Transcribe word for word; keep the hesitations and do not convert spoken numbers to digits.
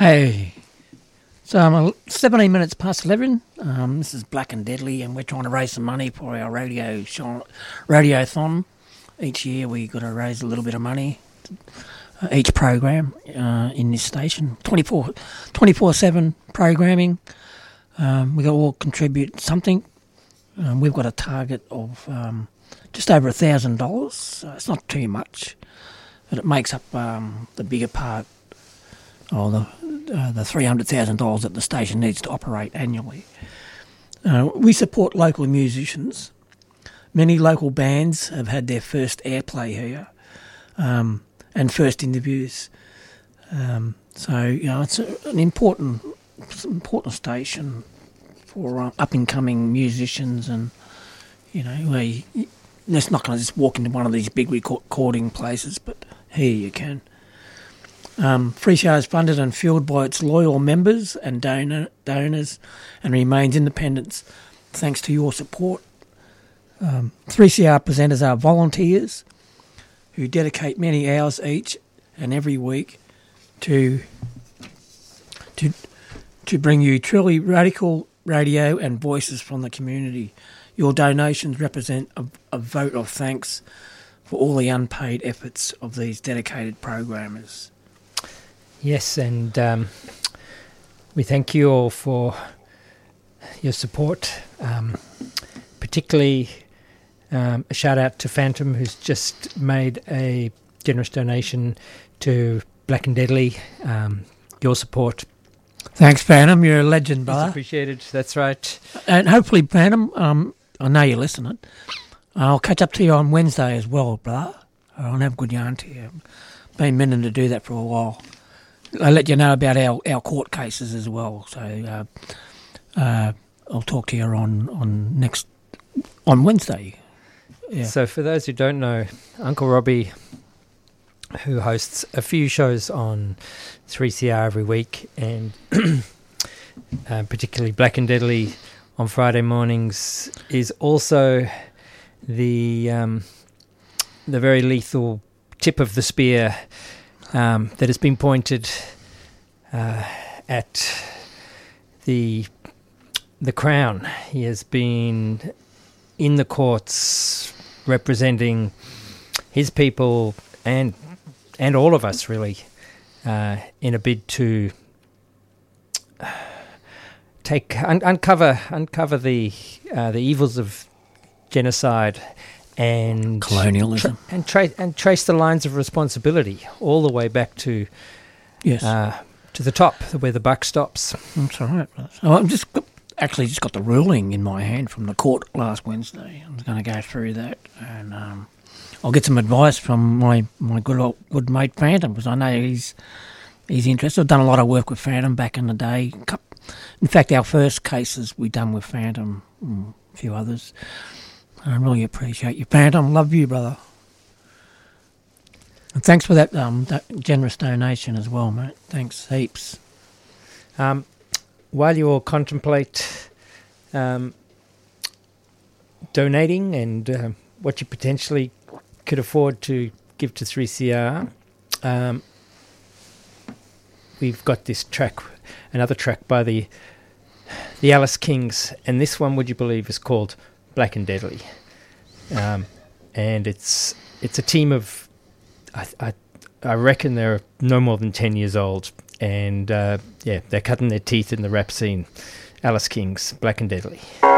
Hey, so I'm seventeen minutes past eleven. Um, this is Black and Deadly, and we're trying to raise some money for our radio show, radiothon. Each year we got to raise a little bit of money. Uh, each program uh, in this station, twenty-four seven programming. Um, we got to all contribute something. Um, we've got a target of um, just over a thousand dollars. So it's not too much, but it makes up um, the bigger part. Or the uh, the three hundred thousand dollars that the station needs to operate annually. Uh, we support local musicians. Many local bands have had their first airplay here, um, and first interviews. Um, so you know, it's a, an important, it's an important station for uh, up and coming musicians, and you know, where you, it's not going to just walk into one of these big recording places, but here you can. Um, three C R is funded and fueled by its loyal members and donor, donors and remains independent thanks to your support. Um, three C R presenters are volunteers who dedicate many hours each and every week to to to bring you truly radical radio and voices from the community. Your donations represent a, a vote of thanks for all the unpaid efforts of these dedicated programmers. Yes, and um, we thank you all for your support, um, particularly um, a shout out to Phantom, who's just made a generous donation to Black and Deadly. Um, your support. Thanks, Phantom. You're a legend, brother. It's appreciated. That's right. And hopefully, Phantom, um, I know you're listening. I'll catch up to you on Wednesday as well, brother. I'll have a good yarn to you. Been meaning to do that for a while. I'll let you know about our, our court cases as well. So uh, uh, I'll talk to you on, on next on Wednesday. Yeah. So for those who don't know, Uncle Robbie, who hosts a few shows on three C R every week, and uh, particularly Black and Deadly on Friday mornings, is also the um, the very lethal tip of the spear Um, that has been pointed uh, at the the Crown. He has been in the courts representing his people and and all of us, really, uh, in a bid to take un- uncover uncover the uh, the evils of genocide and colonialism, tra- and, tra- and trace the lines of responsibility all the way back to yes, uh, to the top, where the buck stops. That's all right. So I've just got, actually just got the ruling in my hand from the court last Wednesday. I'm going to go through that, and um, I'll get some advice from my, my good old, good mate Phantom, because I know he's he's interested. I've done a lot of work with Phantom back in the day. In fact, our first cases we done with Phantom, and a few others. I really appreciate you, Phantom. Love you, brother. And thanks for that, um, that generous donation as well, mate. Thanks heaps. Um, while you all contemplate um, donating and uh, what you potentially could afford to give to three C R, um, we've got this track, another track by the the Alice Kings, and this one, would you believe, is called Black and Deadly, um, and it's it's a team of I, I I reckon they're no more than ten years old, and uh, yeah, they're cutting their teeth in the rap scene. Alice Kings, Black and Deadly.